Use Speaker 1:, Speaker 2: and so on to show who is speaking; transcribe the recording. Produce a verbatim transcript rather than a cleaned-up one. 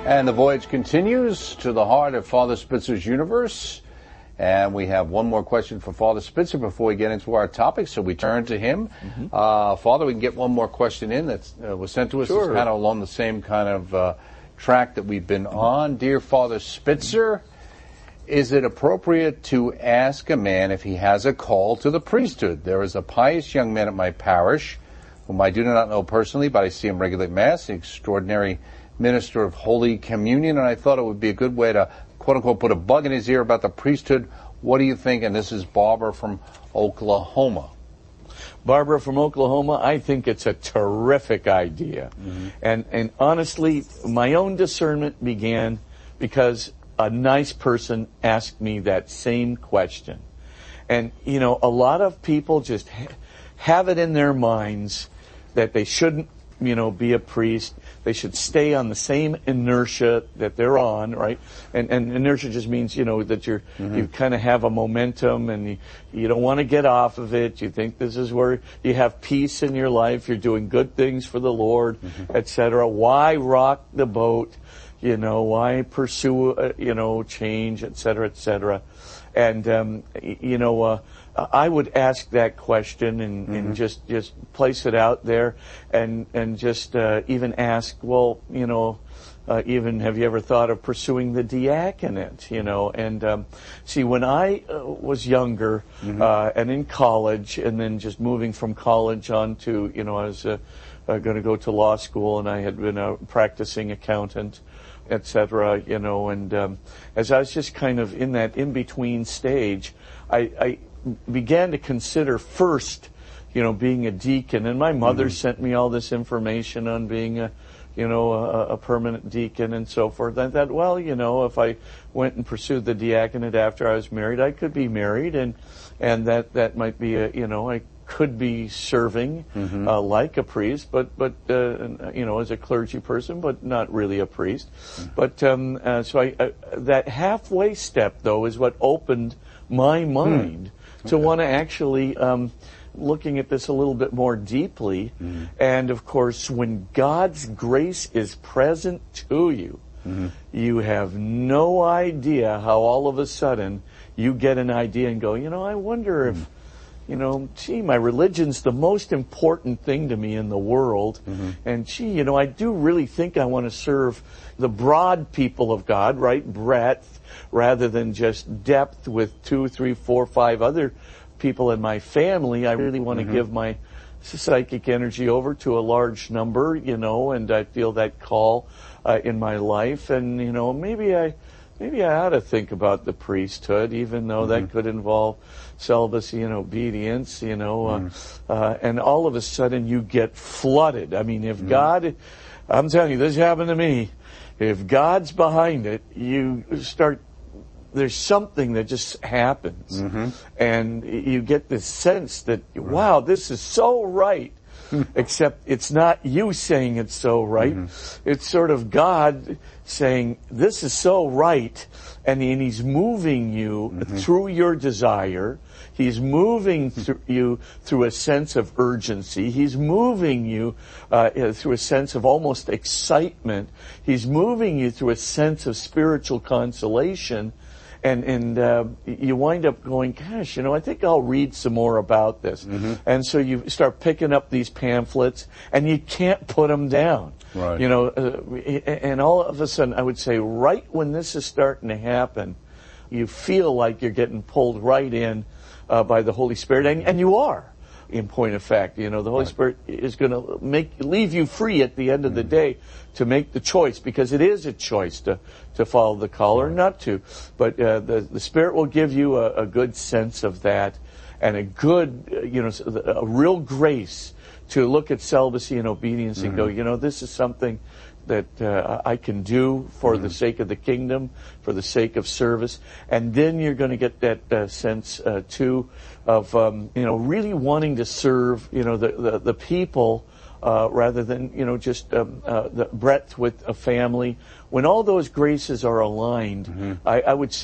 Speaker 1: And the voyage continues to the heart of Father Spitzer's universe. And we have one more question for Father Spitzer before we get into our topic, so we turn to him. Mm-hmm. Uh, Father, we can get one more question in that uh, was sent to us.
Speaker 2: Sure.
Speaker 1: It's kind of along the same kind of uh, track that we've been on. Dear Father Spitzer, is it appropriate to ask a man if he has a call to the priesthood? There is a pious young man at my parish, whom I do not know personally, but I see him regularly at Mass, an extraordinary minister of Holy Communion, and I thought it would be a good way to, quote-unquote, put a bug in his ear about the priesthood. What do you think? And this is Barbara from Oklahoma.
Speaker 2: Barbara from Oklahoma, I think it's a terrific idea. Mm-hmm. And, and honestly, my own discernment began because a nice person asked me that same question. And, you know, a lot of people just ha- have it in their minds that they shouldn't, you know, be a priest. They should stay on the same inertia that they're on, right? And, and inertia just means, you know, that you're, mm-hmm. you kind of have a momentum and you, you don't want to get off of it. You think this is where you have peace in your life. You're doing good things for the Lord, mm-hmm. et cetera. Why rock the boat? You know, why pursue, uh, you know, change, et cetera, et cetera. And, um, you know, uh, I would ask that question and, mm-hmm. and just, just place it out there and, and just, uh, even ask, well, you know, uh, even have you ever thought of pursuing the diaconate, you know? And, um, see, when I uh, was younger, mm-hmm. uh, and in college and then just moving from college on to, you know, I was, uh, uh going to go to law school and I had been a practicing accountant, et cetera, you know, and, um, as I was just kind of in that in-between stage, I, I, began to consider first, you know, being a deacon. And my mother mm-hmm. sent me all this information on being a, you know, a, a permanent deacon and so forth. I thought, well, you know, if I went and pursued the diaconate after I was married, I could be married and, and that, that might be a, you know, I could be serving, mm-hmm. uh, like a priest, but, but, uh, you know, as a clergy person, but not really a priest. Mm-hmm. But, um, uh, so I, uh, that halfway step though is what opened my mind. Mm. To okay. want to actually, um, looking at this a little bit more deeply, mm-hmm. and of course, when God's grace is present to you, mm-hmm. you have no idea how all of a sudden you get an idea and go, you know, I wonder if, mm-hmm. you know, gee, my religion's the most important thing to me in the world, mm-hmm. and gee, you know, I do really think I want to serve the broad people of God, right, breadth, rather than just depth with two, three, four, five other people in my family. I really want to mm-hmm. give my psychic energy over to a large number, you know, and I feel that call uh, in my life. And, you know, maybe I maybe I ought to think about the priesthood, even though mm-hmm. that could involve celibacy and obedience, you know. Mm-hmm. Uh, uh, and all of a sudden you get flooded. I mean, if mm-hmm. God, I'm telling you, this happened to me. If God's behind it, you start, there's something that just happens. Mm-hmm. And you get this sense that, wow, this is so right. Except it's not you saying it's so right. Mm-hmm. It's sort of God saying, this is so right. And, and He's moving you mm-hmm. through your desire. He's moving through you through a sense of urgency. He's moving you uh, through a sense of almost excitement. He's moving you through a sense of spiritual consolation. And, and, uh, you wind up going, gosh, you know, I think I'll read some more about this. Mm-hmm. And so you start picking up these pamphlets and you can't put them down. Right. You know, uh, and all of a sudden I would say right when this is starting to happen, you feel like you're getting pulled right in, uh, by the Holy Spirit. And, and you are. In point of fact, you know, the Holy right. Spirit is going to make, leave you free at the end of mm-hmm. the day to make the choice, because it is a choice to, to follow the call or not to. But, uh, the, the Spirit will give you a, a good sense of that and a good, uh, you know, a real grace to look at celibacy and obedience mm-hmm. and go, you know, this is something that uh, I can do for mm-hmm. the sake of the kingdom, for the sake of service. And then you're going to get that uh, sense, uh, too, of, um, you know, really wanting to serve, you know, the, the, the people, uh, rather than, you know, just um, uh, the breadth with a family. When all those graces are aligned, mm-hmm. I, I would